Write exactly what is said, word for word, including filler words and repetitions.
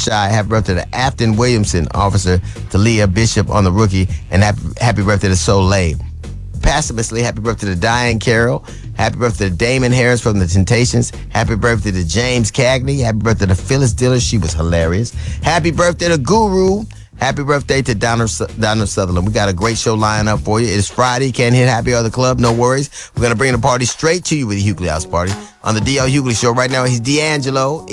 Shy. Happy birthday to Afton Williamson, officer, to Leah Bishop on the rookie, and happy, happy birthday to Soleil. Pessimistically, happy birthday to Diane Carroll. Happy birthday to Damon Harris from the Temptations. Happy birthday to James Cagney. Happy birthday to Phyllis Diller. She was hilarious. Happy birthday to Guru. Happy birthday to Donald, Donald Sutherland. We got a great show lined up for you. It is Friday. Can't hit happy other club. No worries. We're going to bring the party straight to you with the Hughley House Party. On the D L Hughley Show right now, he's D'Angelo.